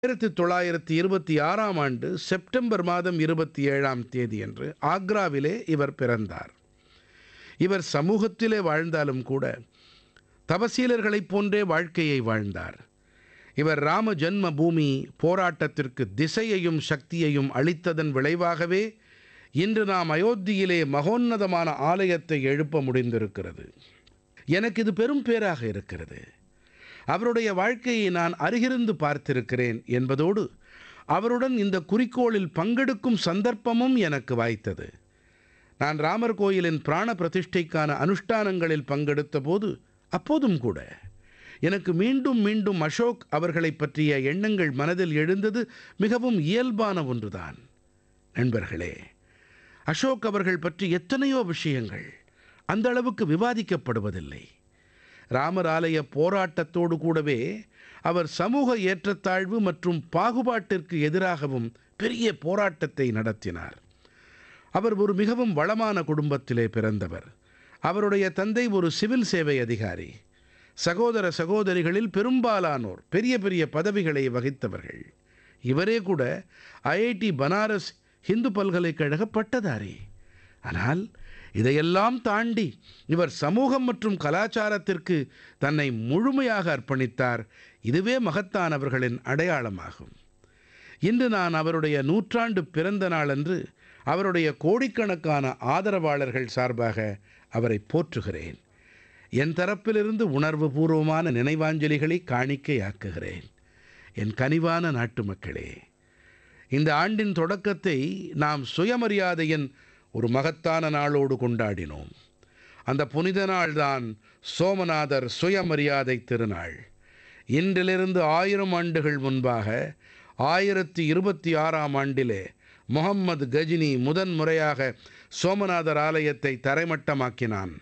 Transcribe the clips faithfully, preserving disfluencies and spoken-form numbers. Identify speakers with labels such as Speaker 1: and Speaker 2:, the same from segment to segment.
Speaker 1: ஆயிரத்தி தொள்ளாயிரத்தி இருபத்தி ஆறாம் ஆண்டு செப்டம்பர் மாதம் இருபத்தி ஏழாம் தேதியன்று ஆக்ராவிலே இவர் பிறந்தார். இவர் சமூகத்திலே வாழ்ந்தாலும் கூட தபசீலர்களைப் போன்றே வாழ்க்கையை வாழ்ந்தார். இவர் ராம ஜன்ம பூமி போராட்டத்திற்கு திசையையும் சக்தியையும் அளித்ததன் விளைவாகவே இன்று நாம் அயோத்தியிலே மகோன்னதமான ஆலயத்தை எழுப்ப முடிந்திருக்கிறது. எனக்கு இது பெரும் பேறாக இருக்கிறது. அவருடைய வாழ்க்கையை நான் அருகிருந்து பார்த்திருக்கிறேன் என்பதோடு அவருடன் இந்த குறிக்கோளில் பங்கெடுக்கும் சந்தர்ப்பமும் எனக்கு வாய்த்தது. நான் ராமர் கோயிலின் பிராண பிரதிஷ்டைக்கான அனுஷ்டானங்களில் பங்கெடுத்த போது அப்போதும் கூட எனக்கு மீண்டும் மீண்டும் அசோக் அவர்களை பற்றிய எண்ணங்கள் மனதில் எழுந்தது மிகவும் இயல்பான ஒன்றுதான். நண்பர்களே, அசோக் அவர்கள் பற்றி எத்தனையோ விஷயங்கள் அந்த அளவுக்கு விவாதிக்கப்படுவதில்லை. ராமர் ஆலய போராட்டத்தோடு கூடவே அவர் சமூக ஏற்றத்தாழ்வு மற்றும் பாகுபாட்டிற்கு எதிராகவும் பெரிய போராட்டத்தை நடத்தினார். அவர் ஒரு மிகவும் வளமான குடும்பத்திலே பிறந்தவர். அவருடைய தந்தை ஒரு சிவில் சேவை அதிகாரி. சகோதர சகோதரிகளில் பெரும்பாலானோர் பெரிய பெரிய பதவிகளை வகித்தவர்கள். இவரே கூட ஐஐடி பனாரஸ் இந்து பல்கலைக்கழக பட்டதாரி. ஆனால் இதையெல்லாம் தாண்டி இவர் சமூகம் மற்றும் கலாச்சாரத்திற்கு தன்னை முழுமையாக அர்ப்பணித்தார். இதுவே மகத்தானவர்களின் அடையாளமாகும். இன்று நான் அவருடைய நூற்றாண்டு பிறந்த நாளன்று அவருடைய கோடிக்கணக்கான ஆதரவாளர்கள் சார்பாக அவரை போற்றுகிறேன். என் தரப்பிலிருந்து உணர்வு பூர்வமான நினைவாஞ்சலிகளை காணிக்கையாக்குகிறேன். என் கனிவான நாட்டு மக்களே, இந்த ஆண்டின் தொடக்கத்தை நாம் சுயமரியாதையின் ஒரு மகத்தான நாளோடு கொண்டாடினோம். அந்த புனித நாள்தான் சோமநாதர் சுயமரியாதை திருநாள். இன்றிலிருந்து ஆயிரம் ஆண்டுகள் முன்பாக ஆயிரத்தி இருபத்தி ஆறாம் ஆண்டிலே முகம்மது கஜினி முதன் முறையாக சோமநாதர் ஆலயத்தை தரைமட்டமாக்கினான்.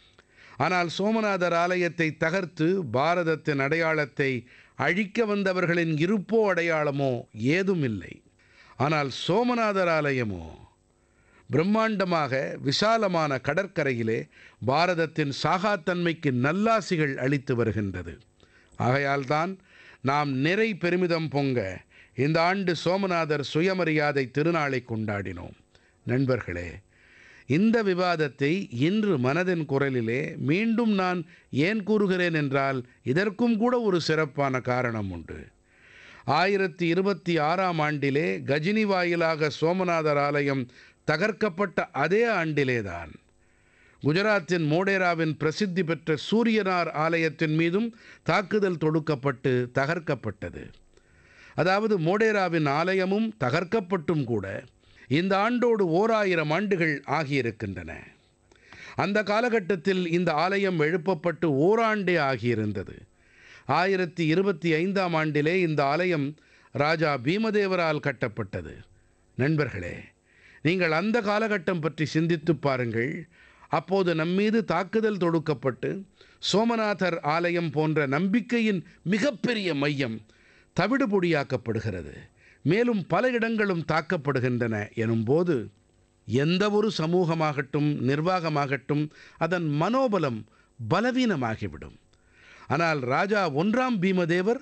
Speaker 1: ஆனால் சோமநாதர் ஆலயத்தை தகர்த்து பாரதத்தின் அடையாளத்தை அழிக்க வந்தவர்களின் இருப்போ அடையாளமோ ஏதும் இல்லை. ஆனால் சோமநாதர் ஆலயமோ பிரம்மாண்டமாக விசாலமான கடற்கரையிலே பாரதத்தின் சாகாத்தன்மைக்கு நல்லாசிகள் அளித்து வருகின்றது. ஆகையால்தான் நாம் நிறை பெருமிதம் பொங்க இந்த ஆண்டு சோமநாதர் சுயமரியாதை திருநாளை கொண்டாடினோம். நண்பர்களே, இந்த விவாதத்தை இன்று மனதின் குரலிலே மீண்டும் நான் ஏன் கூறுகிறேன் என்றால் இதற்கும் கூட ஒரு சிறப்பான காரணம் உண்டு. ஆயிரத்தி இருபத்தி ஆறாம் ஆண்டிலே கஜினி வாயிலாக சோமநாதர் ஆலயம் தகர்க்கப்பட்ட அதே ஆண்டிலேதான் குஜராத்தின் மோடேராவின் பிரசித்தி பெற்ற சூரியனார் ஆலயத்தின் மீதும் தாக்குதல் தொடுக்கப்பட்டு தகர்க்கப்பட்டது. அதாவது மோடேராவின் ஆலயமும் தகர்க்கப்பட்டும் கூட இந்த ஆண்டோடு ஓர் ஆயிரம் ஆண்டுகள் ஆகியிருக்கின்றன. அந்த காலகட்டத்தில் இந்த ஆலயம் எழுப்பப்பட்டு ஓராண்டே ஆகியிருந்தது. ஆயிரத்தி இருபத்தி ஐந்தாம் ஆண்டிலே இந்த ஆலயம் ராஜா பீமதேவரால் கட்டப்பட்டது. நண்பர்களே, நீங்கள் அந்த காலகட்டம் பற்றி சிந்தித்து பாருங்கள். அப்போது நம்மீது தாக்குதல் தொடுக்கப்பட்டு சோமநாதர் ஆலயம் போன்ற நம்பிக்கையின் மிகப்பெரிய மையம் தவிடுபொடியாக்கப்படுகிறது. மேலும் பல இடங்களும் தாக்கப்படுகின்றன எனும்போது எந்த ஒரு சமூகமாகட்டும் நிர்வாகமாகட்டும் அதன் மனோபலம் பலவீனமாகிவிடும். ஆனால் ராஜா ஒன்றாம் பீமதேவர்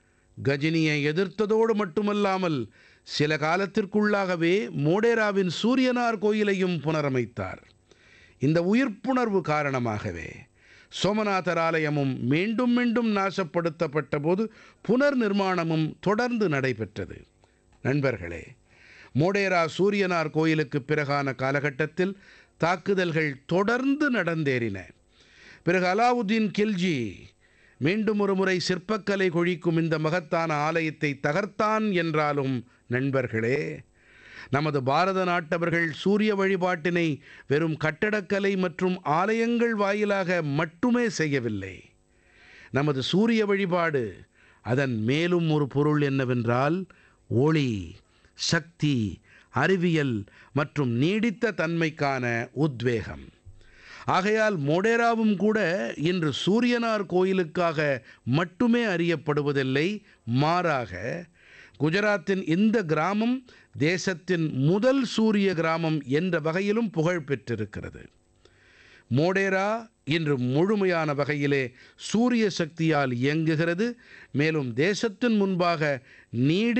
Speaker 1: கஜினியை எதிர்த்ததோடு மட்டுமல்லாமல் சில காலத்திற்குள்ளாகவே மோடேராவின் சூரியனார் கோயிலையும் புனரமைத்தார். இந்த உயிர்ப்புணர்வு காரணமாகவே சோமநாதர் ஆலயமும் மீண்டும் மீண்டும் நாசப்படுத்தப்பட்ட போது புனர் நிர்மாணமும் தொடர்ந்து நடைபெற்றது. நண்பர்களே, மோடேரா சூரியனார் கோயிலுக்கு பிறகான காலகட்டத்தில் தாக்குதல்கள் தொடர்ந்து நடந்தேறின. பிறகு அலாவுதீன் கில்ஜி மீண்டும் ஒரு முறை சிற்பக்கலை கொழிக்கும் இந்த மகத்தான ஆலயத்தை தகர்த்தான். என்றாலும் நண்பர்களே, நமது பாரத நாட்டவர்கள் சூரிய வழிபாட்டினை வெறும் கட்டடக்கலை மற்றும் ஆலயங்கள் வாயிலாக மட்டுமே செய்யவில்லை. நமது சூரிய வழிபாடு அதன் மேலும் ஒரு பொருள் என்னவென்றால் ஒளி, சக்தி, அறிவியல் மற்றும் நீடித்த தன்மைக்கான உத்வேகம். ஆகையால் மோடேராவும் கூட இன்று சூரியனார் கோயிலுக்காக மட்டுமே அறியப்படுவதில்லை. மாறாக குஜராத்தின் இந்த கிராமம் தேசத்தின் முதல் சூரிய கிராமம் என்ற வகையிலும் புகழ் பெற்றிருக்கிறது. மோடேரா இன்று முழுமையான வகையிலே சூரிய சக்தியால் இயங்குகிறது. மேலும் தேசத்தின் முன்பாக நீடி